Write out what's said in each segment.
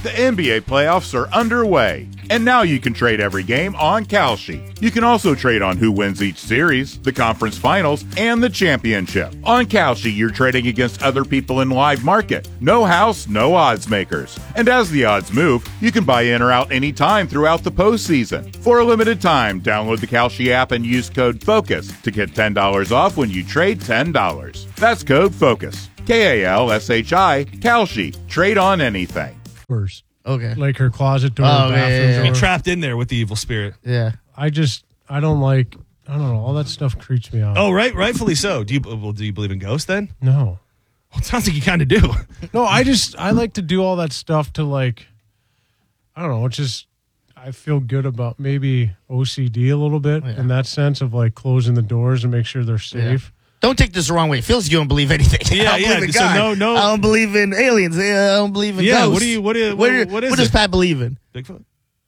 The NBA playoffs are underway, and now you can trade every game on Kalshi. You can also trade on who wins each series, the conference finals, and the championship. On Kalshi, you're trading against other people in live market. No house, no odds makers. And as the odds move, you can buy in or out anytime throughout the postseason. For a limited time, download the Kalshi app and use code FOCUS to get $10 off when you trade $10. That's code FOCUS. Kalshi, Kalshi. Trade on anything. Okay. Like her closet door, bathroom door. Be trapped in there with the evil spirit. Yeah. I don't know. All that stuff creeps me out. Oh, rightfully so. Do you believe in ghosts then? No. Well, it sounds like you kind of do. No, I like to do all that stuff to like, I don't know, I feel good about maybe OCD a little bit in that sense of like closing the doors and make sure they're safe. Don't take this the wrong way. It feels like you don't believe anything. Yeah, I don't believe in God. No. I don't believe in aliens. I don't believe in ghosts. What does Pat believe in? Bigfoot?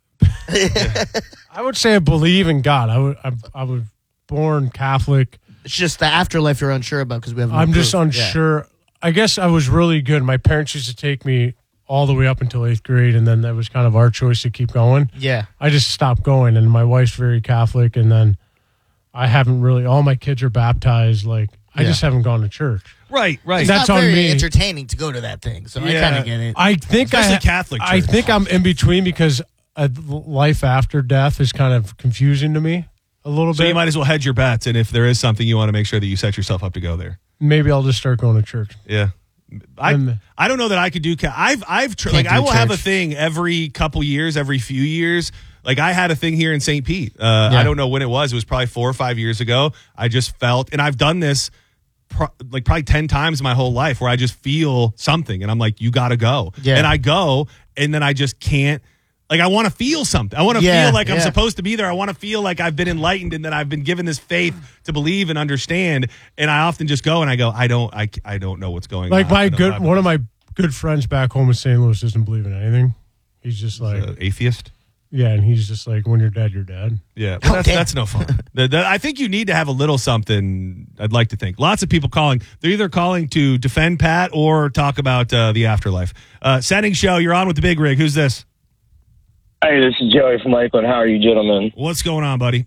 I would say I believe in God. I was born Catholic. It's just the afterlife you're unsure about because we have. I'm just unsure. Yeah. I guess I was really good. My parents used to take me all the way up until 8th grade, and then that was kind of our choice to keep going. Yeah. I just stopped going, and my wife's very Catholic, and then I haven't really. All my kids are baptized. Like I just haven't gone to church. Right. It's That's not on very me. entertaining to go to that thing, so I kind of get it. I think Especially Catholic church. I think I'm in between because life after death is kind of confusing to me a little bit. So you might as well hedge your bets, and if there is something, you want to make sure that you set yourself up to go there. Maybe I'll just start going to church. Yeah. I don't know that I could do. I will have a thing every couple years, every few years. Like I had a thing here in St. Pete. I don't know when it was. It was probably 4 or 5 years ago. I just felt, and I've done this probably 10 times in my whole life where I just feel something and I'm like, you got to go. Yeah. And I go and then I just can't. Like, I want to feel something. I want to feel like I'm supposed to be there. I want to feel like I've been enlightened and that I've been given this faith to believe and understand. And I often just go and I go, I don't know what's going on. Like one of my good friends back home in St. Louis doesn't believe in anything. He's just like atheist. Yeah, and he's just like, when you're dead, you're dead. Yeah, well, that's no fun. I think you need to have a little something. I'd like to think. Lots of people calling. They're either calling to defend Pat or talk about the afterlife. Setting show. You're on with the Big Rig. Who's this? Hey, this is Joey from Lakeland. How are you, gentlemen? What's going on, buddy?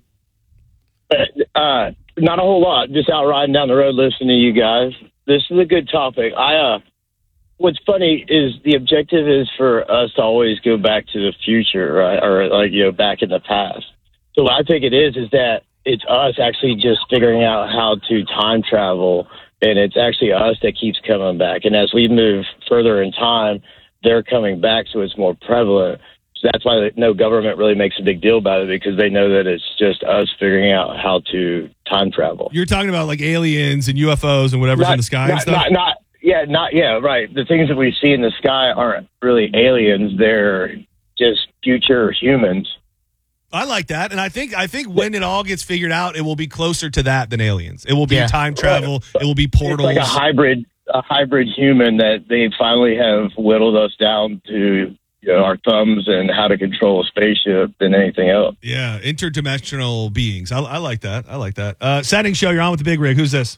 Not a whole lot. Just out riding down the road listening to you guys. This is a good topic. What's funny is the objective is for us to always go back to the future, right? Or back in the past. So what I think it is that it's us actually just figuring out how to time travel, and it's actually us that keeps coming back. And as we move further in time, they're coming back, so it's more prevalent. So that's why no government really makes a big deal about it, because they know that it's just us figuring out how to time travel. You're talking about like aliens and UFOs and whatever's in the sky and stuff? Right. The things that we see in the sky aren't really aliens. They're just future humans. I like that. And I think when it all gets figured out, it will be closer to that than aliens. It will be time travel. It will be portals. It's like a hybrid human that they finally have whittled us down to our thumbs and how to control a spaceship than anything else. Yeah, interdimensional beings. I like that. Setting show, you're on with the Big Rig. Who's this?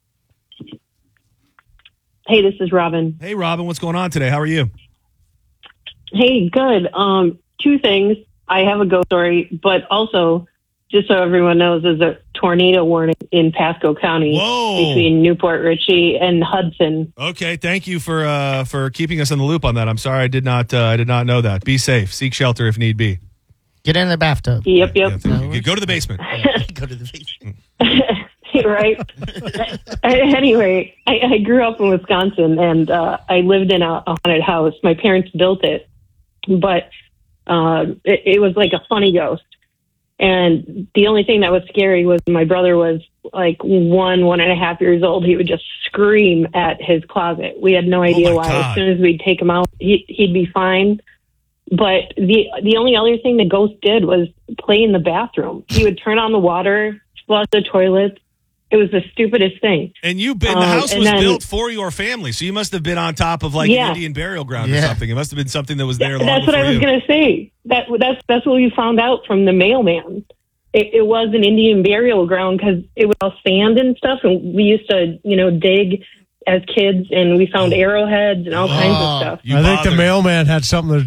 Hey, this is Robin. Hey, Robin. What's going on today? How are you? Hey, good. 2 things. I have a ghost story, but also, just so everyone knows, there's a tornado warning in Pasco County between Newport Richey and Hudson. Okay, thank you for keeping us in the loop on that. I'm sorry I did not know that. Be safe. Seek shelter if need be. Get in the bathtub. Yep. Yeah, go to the basement. Go to the basement. Right. Anyway, I grew up in Wisconsin, and I lived in a haunted house. My parents built it, but it was like a funny ghost. And the only thing that was scary was my brother was like 1.5 years old. He would just scream at his closet. We had no idea why. God. As soon as we'd take him out, he'd be fine. But the only other thing the ghost did was play in the bathroom. He would turn on the water, flush the toilets. It was the stupidest thing. And the house was built for your family, so you must have been on top of like an Indian burial ground or something. It must have been something that was there. That's what I was going to say. That's what we found out from the mailman. It was an Indian burial ground because it was all sand and stuff, and we used to, dig as kids, and we found arrowheads and all kinds of stuff. I think the mailman had something to